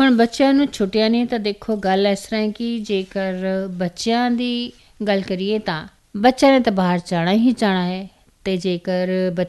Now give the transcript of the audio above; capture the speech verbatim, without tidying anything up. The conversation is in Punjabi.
ਹੁਣ ਬੱਚਿਆਂ ਨੂੰ ਛੁੱਟੀਆਂ ਨੇ ਤਾਂ ਦੇਖੋ ਗੱਲ ਇਸ ਤਰ੍ਹਾਂ ਹੈ ਕਿ ਜੇਕਰ ਬੱਚਿਆਂ ਦੀ ਗੱਲ ਕਰੀਏ ਤਾਂ ਬੱਚਿਆਂ ਨੇ ਤਾਂ ਬਾਹਰ ਜਾਣਾ ਹੀ ਜਾਣਾ ਹੈ ਅਤੇ ਜੇਕਰ